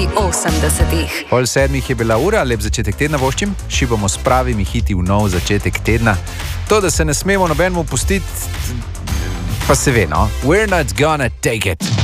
80-ih. 6:30 je bila ura, lep začetek tedna voščim, šibamo s pravimi hiti v nov začetek tedna. To, da se ne smemo nobenemu pustiti, pa se ve, no? We're not gonna take it.